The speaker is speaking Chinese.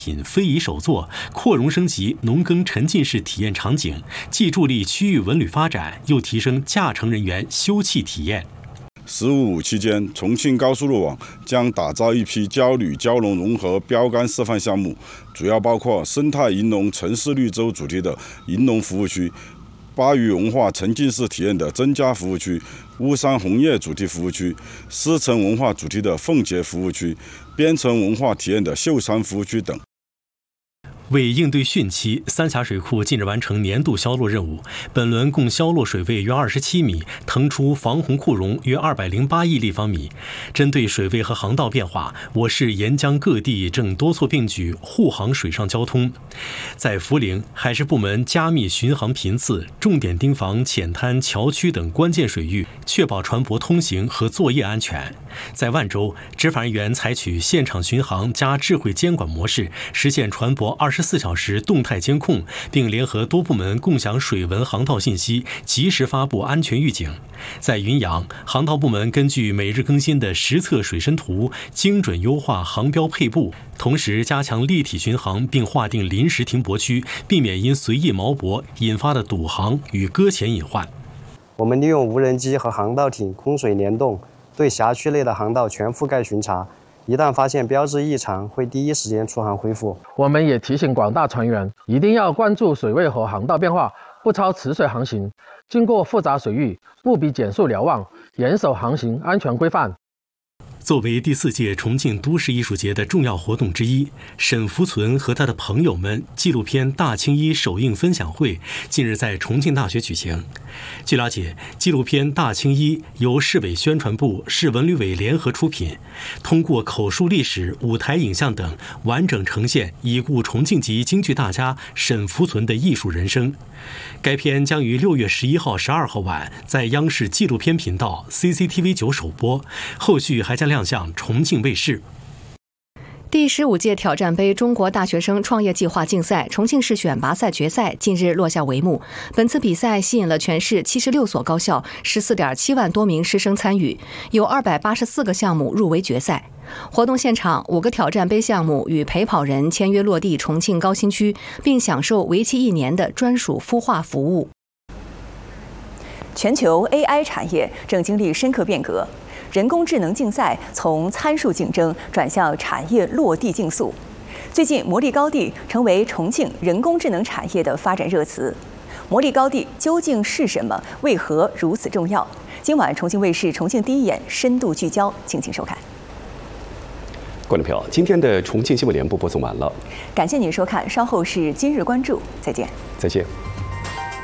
非遗手作，扩容升级农耕沉浸式体验场景，既助力区域文旅发展，又提升驾乘人员休憩体验。 “15+5”期间，重庆高速路网将打造一批郊旅郊农融合标杆示范项目，主要包括生态银农、城市绿洲主题的银农服务区、巴渝文化沉浸式体验的增加服务区、巫山红叶主题服务区、狮城文化主题的奉节服务区、边城文化体验的秀山服务区等。 为应对汛期，三峡水库近日完成年度销落任务，本轮共销落水位约27米，腾出防洪库容约208亿立方米。针对水位和航道变化，我市沿江各地正多措并举护航水上交通。在涪陵，海事部门加密巡航频次，重点盯防浅滩、桥区等关键水域，确保船舶通行和作业安全。在万州，执法人员采取现场巡航加智慧监管模式，实现船舶24小时动态监控，并联合多部门共享水文航道信息，及时发布安全预警。在云阳，航道部门根据每日更新的实测水深图，精准优化航标配布，同时加强立体巡航，并划定临时停泊区，避免因随意锚泊引发的堵航与搁浅隐患。 我们利用无人机和航道艇空水联动，对辖区内的航道全覆盖巡查，一旦发现标志异常，会第一时间出航恢复。 我们也提醒广大船员，一定要关注水位和航道变化，不超池水航行，经过复杂水域不比减速瞭望，严守航行安全规范。 作为第4届重庆都市艺术节的重要活动之一，沈福存和他的朋友们纪录片《大青衣》首映分享会近日在重庆大学举行。据了解，纪录片《大青衣》由市委宣传部、市文旅委联合出品，通过口述历史、舞台影像等，完整呈现已故重庆籍京剧大家沈福存的艺术人生。该片将于6月11号、12号晚在央视纪录片频道 CCTV9 首播，后续还将亮相重庆卫视。 第15届挑战杯中国大学生创业计划竞赛重庆市选拔赛决赛近日落下帷幕。本次比赛吸引了全市76所高校14.7万多名师生参与，有284个项目入围决赛。活动现场，5个挑战杯项目与陪跑人签约落地重庆高新区，并享受为期1年的专属孵化服务。 全球 AI 产业正经历深刻变革。人工智能竞赛从参数竞争转向产业落地竞速。最近，魔力高地成为重庆人工智能产业的发展热词。魔力高地究竟是什么？为何如此重要？今晚重庆卫视《重庆第一眼》深度聚焦，敬请收看。 观众朋友，今天的重庆新闻联播播送完了， 感谢您收看，稍后是今日关注，再见。 再见。